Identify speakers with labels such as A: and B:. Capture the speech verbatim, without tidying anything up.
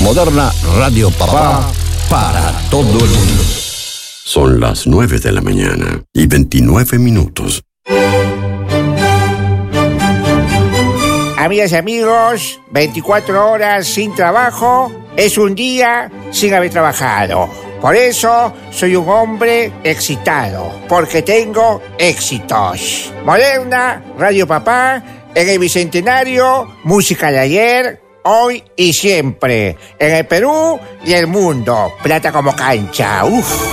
A: Moderna Radio Papá para todo el mundo.
B: Son las nueve de la mañana y veintinueve minutos.
C: Amigas y amigos, veinticuatro horas sin trabajo es un día sin haber trabajado. Por eso soy un hombre excitado, porque tengo éxitos. Moderna, Radio Papá, en el Bicentenario, música de ayer, hoy y siempre. En el Perú y el mundo, plata como cancha. Uf.